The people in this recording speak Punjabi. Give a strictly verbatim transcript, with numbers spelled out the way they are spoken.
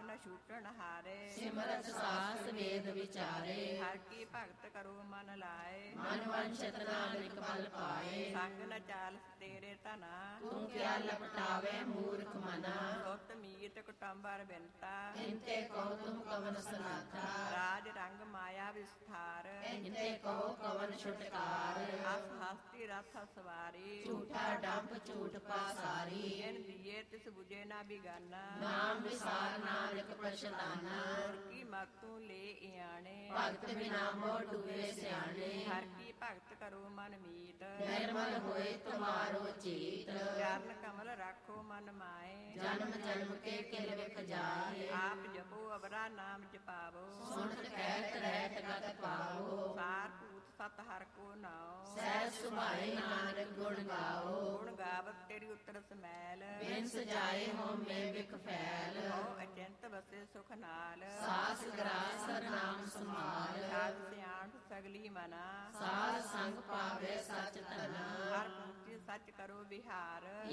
ਨ ਛੂਟਣ ਹਾਰੇ। ਸਿਮਰਤ ਸਾਸ ਵੇਦ ਵਿਚਾਰੇ। ਹਰ ਕੀ ਭਗਤ ਕਰੋ ਮਨ ਲਾਏ। ਮਨ ਵੰਸ਼ਤ ਨਾਨਕ ਬਲ ਪਾਏ। ਸੰਗ ਨ ਚਾਲਸ ਤੇਰੇ ਧਨਾ। ਤੂੰ ਕਿਆ ਲਪਟਾਵੇ ਮੂਰਖ ਮਨਾ। ਸੁਤ ਮੀਤ ਕੁਟੰਬਰ ਬਿਨਤਾ। ਇੰਤੇ ਕਹੋ ਤੁਮ ਕਵਨ ਸਨਾਥਾ। ਰਾਜ ਰੰਗ ਮਾਇਆ ਵਿਸਥਾਰ। ਇੰਤੇ ਕਹੋ ਕਵਨ ਛੁਟਕਾਰ। ਹਸ ਹਸਤੀ ਰਥ ਸਵਾਰੀ। ਝੂਠਾ ਡੰਪ ਝੂਠ ਪਾਸਾਰੀ। ਜਿਨ ਦੀਏ ਤਿਸ ਬੁਝੇ ਨਾ ਬਿਗਾਨਾ। ਨਾਮ ਵਿਸਾਰ ਨਾਨਕ ਪਛਤਾਨਾ। ਹੋਰ ਕੀ ਮਤੂ ਲੈ ਇਆਣੇ। ਭਗਤ ਬਿਨਾ ਮੋਹ ਡੂਬੇ ਸਿਆਣੇ। ਹਰ ਕੀ ਭਗਤ ਕਰੋ ਮਨ ਮੀਤ। ਨਿਰਮਲ ਹੋਏ ਤੁਮਾਰੋ ਚੀਤ। ਚਰਨ ਕਮਲ ਰਾਖੋ ਮਨ ਮਾਏ। ਜਨਮ ਜਨਮ ਕੇ ਕਿਲ ਵਿਖ ਜਾਏ। ਆਪ ਜਪੋ ਅਵਰਾ ਨਾਮ ਜਪਾਵੋ। ਸੁਣਤ ਕਹਿਤ ਰਹਿਤ ਗਤ ਪਾਵੋ। ਸਾਰ ਭੂਤ ਸਤ ਹਰ ਕੋ ਨਾਉ। ਸਹਿ ਸੁਭਾਏ ਨਾਨਕ ਗੁਣ ਗਾਓ। ਗੁਣ ਗਾਵਤ ਤੇਰੀ ਉਤਰ ਸਮੈਲ। ਬਿਨ ਸਜਾਏ ਹੋਮੇ ਵਿਖ ਫੈਲ। ਹੋ ਅਚੰਤ ਵਸੇ ਸੁਖ ਨਾਲ। ਸਾਸ ਗਰਾਸ ਨਾਮ ਸਮਾਲ। ਸਾਧ ਸਿਆਣ ਸਗਲੀ ਮਨਾ। ਸਾਧ ਸੰਗ ਪਾਵੇ ਸਚ ਧਨਾ। ਹਰ ਪੂਜੀ ਸੱਚ ਕਰੋ ਵਿਹਾਰ।